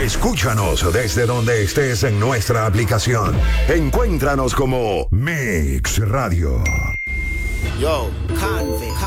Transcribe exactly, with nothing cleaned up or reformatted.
Escúchanos desde donde estés en nuestra aplicación. Encuéntranos como Mix Radio. Yo, Convict.